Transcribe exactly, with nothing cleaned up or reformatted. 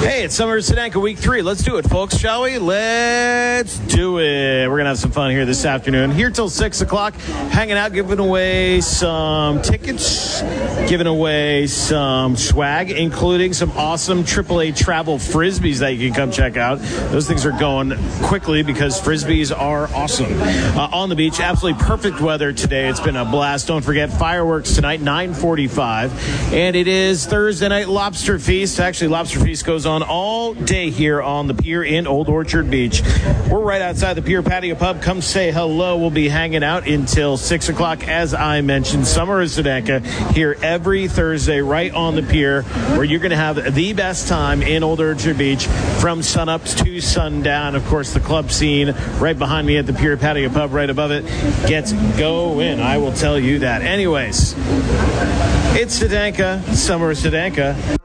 Hey, it's Summer of Sedanka week three. Let's do it, folks, shall we? Let's do it. We're going to have some fun here this afternoon. Here till six o'clock, hanging out, giving away some tickets, giving away some swag, including some awesome triple A travel Frisbees that you can come check out. Those things are going quickly because Frisbees are awesome. Uh, on the beach, absolutely perfect weather today. It's been a blast. Don't forget, fireworks tonight, nine forty-five. And it is Thursday night Lobster Feast. Actually, Lobster Feast goes on all day here on the pier in Old Orchard Beach. We're right outside the Pier Patio Pub. Come say hello. We'll be hanging out until six o'clock, as I mentioned. Summer of Sedanka here every Thursday right on the pier, where you're going to have the best time in Old Orchard Beach from sunup to sundown. Of course, the club scene right behind me at the Pier Patio Pub right above it gets going. I will tell you that. Anyways, it's Sedanka, Summer of Sedanka.